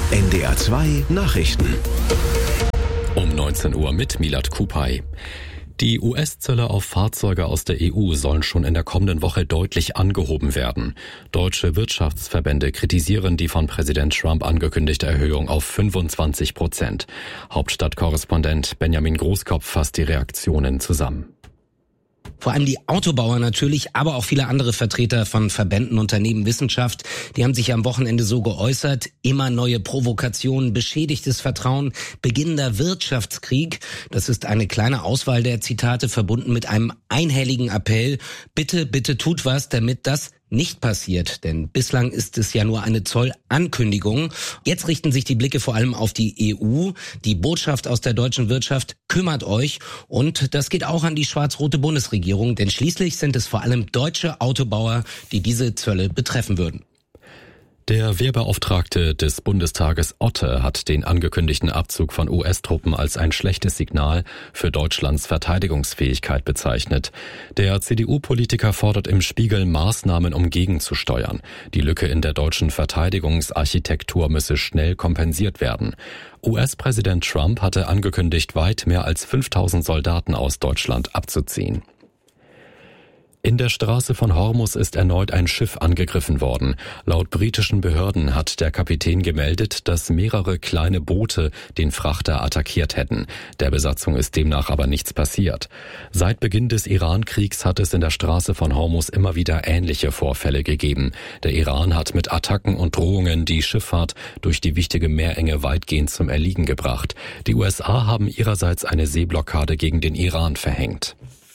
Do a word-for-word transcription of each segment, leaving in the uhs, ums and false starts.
N D R zwei Nachrichten. Um neunzehn Uhr mit Milad Kupay. Die U S-Zölle auf Fahrzeuge aus der E U sollen schon in der kommenden Woche deutlich angehoben werden. Deutsche Wirtschaftsverbände kritisieren die von Präsident Trump angekündigte Erhöhung auf fünfundzwanzig Prozent. Hauptstadtkorrespondent Benjamin Großkopf fasst die Reaktionen zusammen. Vor allem die Autobauer natürlich, aber auch viele andere Vertreter von Verbänden, Unternehmen, Wissenschaft, die haben sich am Wochenende so geäußert. Immer neue Provokationen, beschädigtes Vertrauen, beginnender Wirtschaftskrieg. Das ist eine kleine Auswahl der Zitate, verbunden mit einem einhelligen Appell. Bitte, bitte tut was, damit das nicht passiert, denn bislang ist es ja nur eine Zollankündigung. Jetzt richten sich die Blicke vor allem auf die E U. Die Botschaft aus der deutschen Wirtschaft: kümmert euch. Und das geht auch an die schwarz-rote Bundesregierung, denn schließlich sind es vor allem deutsche Autobauer, die diese Zölle betreffen würden. Der Wehrbeauftragte des Bundestages Otte hat den angekündigten Abzug von U S-Truppen als ein schlechtes Signal für Deutschlands Verteidigungsfähigkeit bezeichnet. Der C D U-Politiker fordert im Spiegel Maßnahmen, um gegenzusteuern. Die Lücke in der deutschen Verteidigungsarchitektur müsse schnell kompensiert werden. U S-Präsident Trump hatte angekündigt, weit mehr als fünftausend Soldaten aus Deutschland abzuziehen. In der Straße von Hormuz ist erneut ein Schiff angegriffen worden. Laut britischen Behörden hat der Kapitän gemeldet, dass mehrere kleine Boote den Frachter attackiert hätten. Der Besatzung ist demnach aber nichts passiert. Seit Beginn des Iran-Kriegs hat es in der Straße von Hormuz immer wieder ähnliche Vorfälle gegeben. Der Iran hat mit Attacken und Drohungen die Schifffahrt durch die wichtige Meerenge weitgehend zum Erliegen gebracht. Die U S A haben ihrerseits eine Seeblockade gegen den Iran verhängt.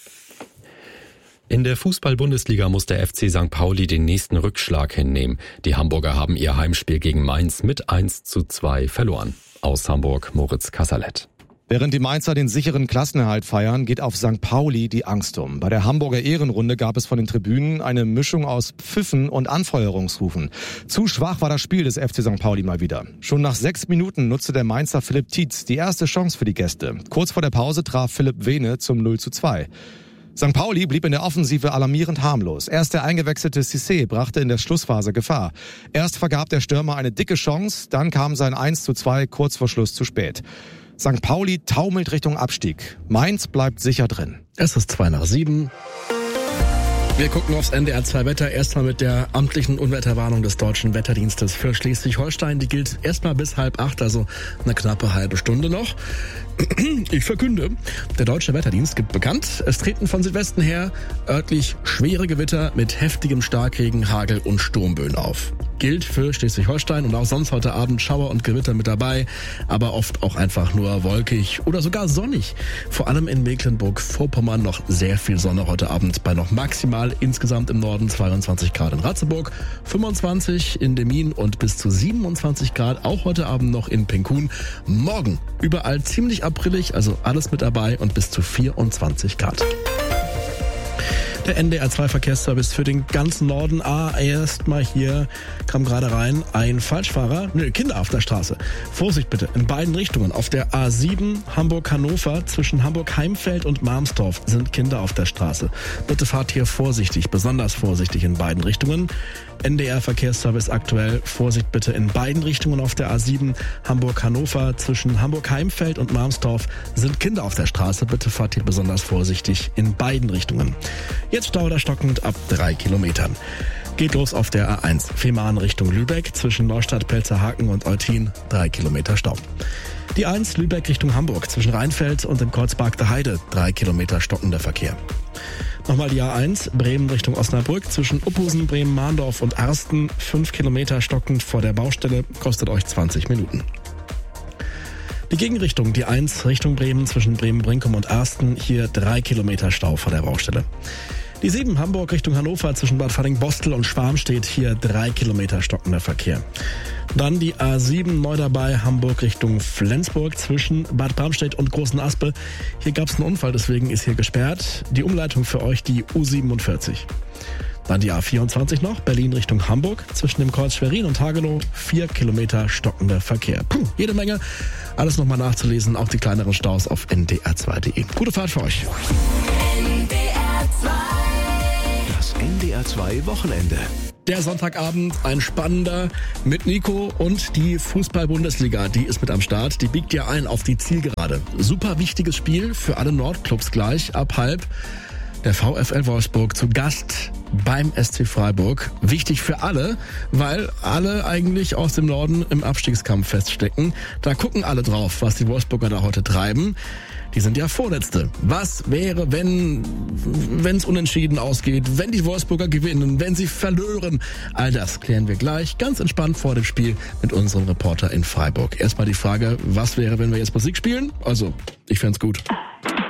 In der Fußball-Bundesliga muss der F C Sankt Pauli den nächsten Rückschlag hinnehmen. Die Hamburger haben ihr Heimspiel gegen Mainz mit eins zu zwei verloren. Aus Hamburg Moritz Kasserlet. Während die Mainzer den sicheren Klassenerhalt feiern, geht auf Sankt Pauli die Angst um. Bei der Hamburger Ehrenrunde gab es von den Tribünen eine Mischung aus Pfiffen und Anfeuerungsrufen. Zu schwach war das Spiel des F C Sankt Pauli mal wieder. Schon nach sechs Minuten nutzte der Mainzer Philipp Tietz die erste Chance für die Gäste. Kurz vor der Pause traf Philipp Wehne zum null zu zwei. Sankt Pauli blieb in der Offensive alarmierend harmlos. Erst der eingewechselte Cissé brachte in der Schlussphase Gefahr. Erst vergab der Stürmer eine dicke Chance, dann kam sein eins zu zwei kurz vor Schluss zu spät. Sankt Pauli taumelt Richtung Abstieg. Mainz bleibt sicher drin. Es ist zwei nach sieben. Wir gucken aufs N D R zwei Wetter. Erstmal mit der amtlichen Unwetterwarnung des Deutschen Wetterdienstes für Schleswig-Holstein. Die gilt erstmal bis halb acht, also eine knappe halbe Stunde noch. Ich verkünde, der Deutsche Wetterdienst gibt bekannt, es treten von Südwesten her örtlich schwere Gewitter mit heftigem Starkregen, Hagel und Sturmböen auf. Gilt für Schleswig-Holstein und auch sonst heute Abend Schauer und Gewitter mit dabei, aber oft auch einfach nur wolkig oder sogar sonnig. Vor allem in Mecklenburg-Vorpommern noch sehr viel Sonne heute Abend bei noch maximal insgesamt im Norden zweiundzwanzig Grad in Ratzeburg, fünfundzwanzig in Demmin und bis zu siebenundzwanzig Grad auch heute Abend noch in Penkun. Morgen überall ziemlich aprillig, also alles mit dabei und bis zu vierundzwanzig Grad. Der N D R zwei Verkehrsservice für den ganzen Norden. Ah, erstmal hier kam gerade rein ein Falschfahrer. Nö, Kinder auf der Straße. Vorsicht bitte, in beiden Richtungen. Auf der A sieben Hamburg-Hannover zwischen Hamburg-Heimfeld und Marmstorf sind Kinder auf der Straße. Bitte fahrt hier vorsichtig, besonders vorsichtig in beiden Richtungen. N D R Verkehrsservice aktuell. Vorsicht bitte in beiden Richtungen auf der A sieben Hamburg-Hannover zwischen Hamburg-Heimfeld und Marmstorf sind Kinder auf der Straße. Bitte fahrt hier besonders vorsichtig in beiden Richtungen. Jetzt stauet er stockend ab drei Kilometern. Geht los auf der A eins Fehmarn Richtung Lübeck zwischen Neustadt, Pelzerhaken und Eutin. Drei Kilometer Stau. Die eins Lübeck Richtung Hamburg zwischen Rheinfeld und dem Kreuzberg der Heide. Drei Kilometer stockender Verkehr. Nochmal die A eins Bremen Richtung Osnabrück zwischen Uphusen, Bremen-Mahndorf und Arsten. Fünf Kilometer stockend vor der Baustelle, kostet euch zwanzig Minuten. Die Gegenrichtung, die eins Richtung Bremen zwischen Bremen-Brinkum und Arsten. Hier drei Kilometer Stau vor der Baustelle. Die sieben Hamburg Richtung Hannover zwischen Bad Falling-Bostel und Schwarmstedt. Hier drei Kilometer stockender Verkehr. Dann die A sieben neu dabei Hamburg Richtung Flensburg zwischen Bad Bramstedt und Großen Aspe. Hier gab es einen Unfall, deswegen ist hier gesperrt. Die Umleitung für euch die U siebenundvierzig. Dann die A vierundzwanzig noch, Berlin Richtung Hamburg, zwischen dem Kreuz Schwerin und Hagenow, vier Kilometer stockender Verkehr. Puh, jede Menge. Alles nochmal nachzulesen, auch die kleineren Staus auf n d r zwei punkt d e. Gute Fahrt für euch. N D R zwei. Das N D R zwei Wochenende. Der Sonntagabend, ein spannender mit Nico und die Fußball-Bundesliga, die ist mit am Start. Die biegt ja ein auf die Zielgerade. Super wichtiges Spiel für alle Nordclubs gleich ab halb. Der VfL Wolfsburg zu Gast beim S C Freiburg. Wichtig für alle, weil alle eigentlich aus dem Norden im Abstiegskampf feststecken. Da gucken alle drauf, was die Wolfsburger da heute treiben. Die sind ja Vorletzte. Was wäre, wenn wenn es unentschieden ausgeht, wenn die Wolfsburger gewinnen, wenn sie verlieren? All das klären wir gleich ganz entspannt vor dem Spiel mit unserem Reporter in Freiburg. Erstmal die Frage, was wäre, wenn wir jetzt Musik spielen? Also, ich fänd's gut.